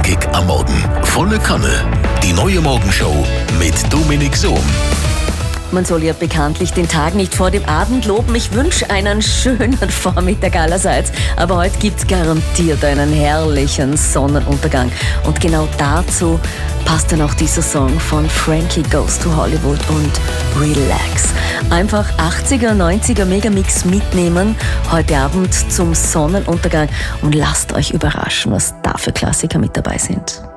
Knackig am Morgen. Volle Kanne. Die neue Morgenshow mit Dominik Sohm. Man soll ja bekanntlich den Tag nicht vor dem Abend loben. Ich wünsche einen schönen Vormittag allerseits. Aber heute gibt's garantiert einen herrlichen Sonnenuntergang. Und genau dazu passt dann auch dieser Song von Frankie Goes to Hollywood und Relax. Einfach 80er, 90er Megamix mitnehmen heute Abend zum Sonnenuntergang und lasst euch überraschen, was da für Klassiker mit dabei sind.